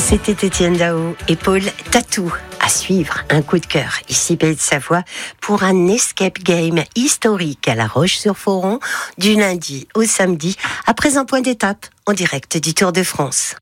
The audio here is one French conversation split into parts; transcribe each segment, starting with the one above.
C'était Étienne Dao et Paul Tatou. À suivre, un coup de cœur, ici Pays de Savoie, pour un escape game historique à La Roche-sur-Foron, du lundi au samedi, après un point d'étape en direct du Tour de France.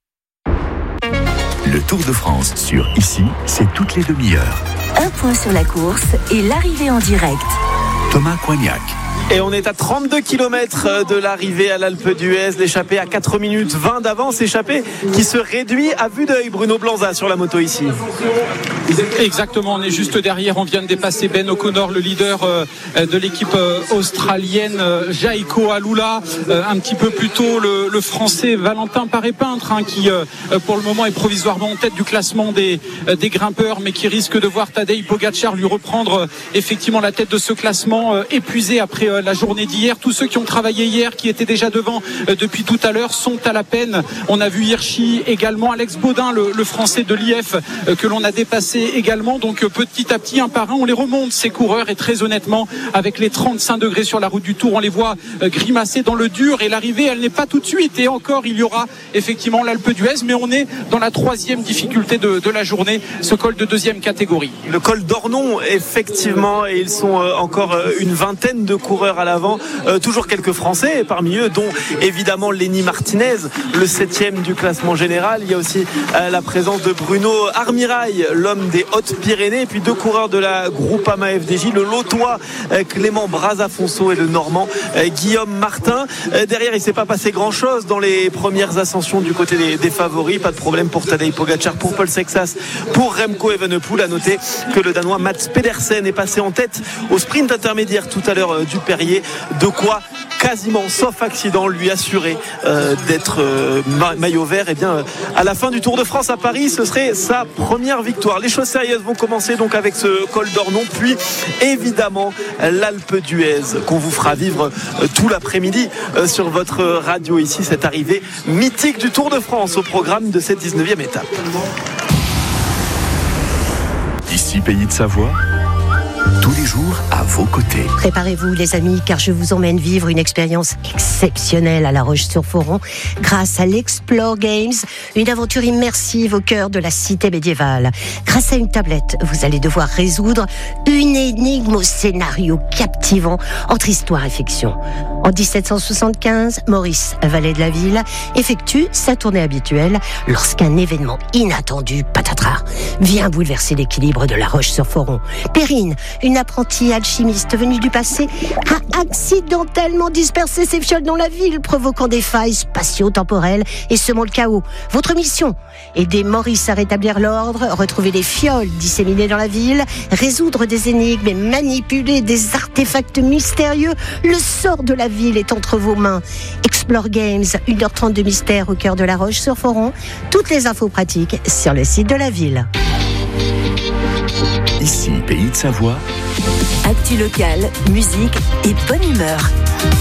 Le Tour de France sur Ici, c'est toutes les demi-heures. Un point sur la course et l'arrivée en direct. Thomas Coignac. Et on est à 32 km de l'arrivée à l'Alpe d'Huez, l'échappée à 4 minutes 20 d'avance, échappée qui se réduit à vue d'œil. Bruno Blanza sur la moto ici. Exactement, on est juste derrière, on vient de dépasser Ben O'Connor, le leader de l'équipe australienne, Jaiko Alula, un petit peu plus tôt le français Valentin Paré-Peintre, qui pour le moment est provisoirement en tête du classement des grimpeurs, mais qui risque de voir Tadej Pogačar lui reprendre effectivement la tête de ce classement, épuisé après la journée d'hier. Tous ceux qui ont travaillé hier, qui étaient déjà devant depuis tout à l'heure, sont à la peine. On a vu Hirschi également, Alex Baudin, le français de l'IF, que l'on a dépassé également. Donc petit à petit, un par un, on les remonte, ces coureurs. Et très honnêtement, avec les 35 degrés sur la route du Tour, on les voit grimacer dans le dur. Et l'arrivée, elle n'est pas tout de suite. Et encore, il y aura effectivement l'Alpe d'Huez. Mais on est dans la troisième difficulté de la journée, ce col de deuxième catégorie. Le col d'Ornon, effectivement. Et ils sont encore une vingtaine de coureurs à l'avant, toujours quelques Français, et parmi eux dont évidemment Lenny Martinez, le 7e du classement général. Il y a aussi la présence de Bruno Armirail, l'homme des Hautes-Pyrénées, et puis deux coureurs de la Groupama FDJ, le Lotois Clément Brazafonso et le Normand Guillaume Martin. Derrière, il ne s'est pas passé grand chose dans les premières ascensions du côté des favoris. Pas de problème pour Tadej Pogačar, pour Paul Sexas, pour Remco Evenepoel. À noter que le Danois Mats Pedersen est passé en tête au sprint intermédiaire tout à l'heure du Perrier, de quoi quasiment, sauf accident, lui assurer d'être maillot vert. Et bien à la fin du Tour de France à Paris, ce serait sa première victoire. Les choses sérieuses vont commencer donc avec ce col d'Ornon, puis évidemment l'Alpe d'Huez qu'on vous fera vivre tout l'après-midi sur votre radio ici, cette arrivée mythique du Tour de France au programme de cette 19e étape. Ici Pays de Savoie, tous les jours à vos côtés. Préparez-vous les amis, car je vous emmène vivre une expérience exceptionnelle à La Roche-sur-Foron grâce à l'Explore Games, une aventure immersive au cœur de la cité médiévale. Grâce à une tablette, vous allez devoir résoudre une énigme au scénario captivant entre histoire et fiction. En 1775, Maurice, valet de la ville, effectue sa tournée habituelle lorsqu'un événement inattendu, patatras, vient bouleverser l'équilibre de La Roche-sur-Foron. Perrine, une apprentie alchimiste venue du passé, a accidentellement dispersé ses fioles dans la ville, provoquant des failles spatio-temporelles et semant le chaos. Votre mission, aider Maurice à rétablir l'ordre, retrouver les fioles disséminées dans la ville, résoudre des énigmes et manipuler des artefacts mystérieux. Le sort de la ville est entre vos mains. Explore Games, 1h30 de mystère au cœur de La Roche-sur-Foron. Toutes les infos pratiques sur le site de la ville. Ici Pays de Savoie. Actu locale, musique et bonne humeur.